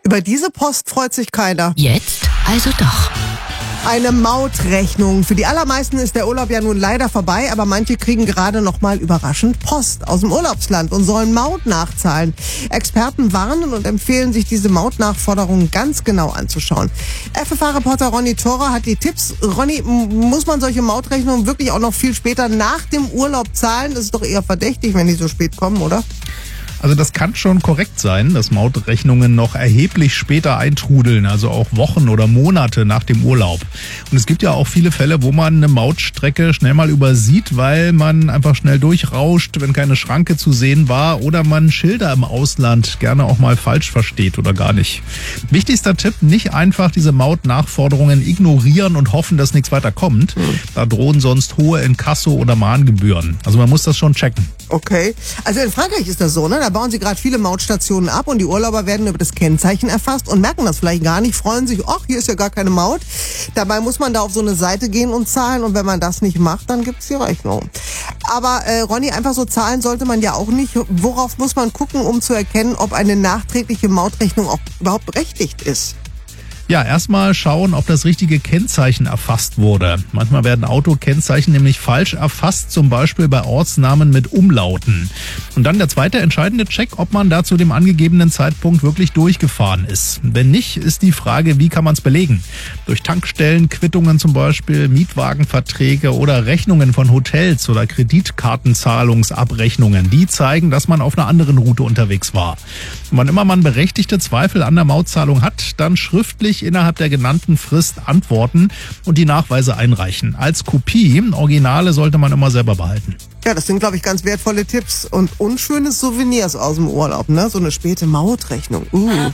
Über diese Post freut sich keiner. Jetzt also doch. Eine Mautrechnung. Für die allermeisten ist der Urlaub ja nun leider vorbei, aber manche kriegen gerade noch mal überraschend Post aus dem Urlaubsland und sollen Maut nachzahlen. Experten warnen und empfehlen, sich diese Mautnachforderungen ganz genau anzuschauen. FFH-Reporter Ronny Thorer hat die Tipps. Ronny, muss man solche Mautrechnungen wirklich auch noch viel später nach dem Urlaub zahlen? Das ist doch eher verdächtig, wenn die so spät kommen, oder? Also das kann schon korrekt sein, dass Mautrechnungen noch erheblich später eintrudeln, also auch Wochen oder Monate nach dem Urlaub. Und es gibt ja auch viele Fälle, wo man eine Mautstrecke schnell mal übersieht, weil man einfach schnell durchrauscht, wenn keine Schranke zu sehen war oder man Schilder im Ausland gerne auch mal falsch versteht oder gar nicht. Wichtigster Tipp, nicht einfach diese Mautnachforderungen ignorieren und hoffen, dass nichts weiter kommt. Da drohen sonst hohe Inkasso- oder Mahngebühren. Also man muss das schon checken. Okay. Also in Frankreich ist das so, ne? Da bauen sie gerade viele Mautstationen ab und die Urlauber werden über das Kennzeichen erfasst und merken das vielleicht gar nicht, freuen sich, ach, hier ist ja gar keine Maut. Dabei muss man da auf so eine Seite gehen und zahlen und wenn man das nicht macht, dann gibt's die Rechnung. Aber Ronny, einfach so zahlen sollte man ja auch nicht. Worauf muss man gucken, um zu erkennen, ob eine nachträgliche Mautrechnung auch überhaupt berechtigt ist? Ja, erstmal schauen, ob das richtige Kennzeichen erfasst wurde. Manchmal werden Autokennzeichen nämlich falsch erfasst, zum Beispiel bei Ortsnamen mit Umlauten. Und dann der zweite entscheidende Check, ob man da zu dem angegebenen Zeitpunkt wirklich durchgefahren ist. Wenn nicht, ist die Frage, wie kann man es belegen? Durch Tankstellen, Quittungen zum Beispiel, Mietwagenverträge oder Rechnungen von Hotels oder Kreditkartenzahlungsabrechnungen. Die zeigen, dass man auf einer anderen Route unterwegs war. Und wann immer man berechtigte Zweifel an der Mautzahlung hat, dann schriftlich innerhalb der genannten Frist antworten und die Nachweise einreichen. Als Kopie, Originale sollte man immer selber behalten. Ja, das sind, glaube ich, ganz wertvolle Tipps und unschöne Souvenirs aus dem Urlaub, ne? So eine späte Mautrechnung.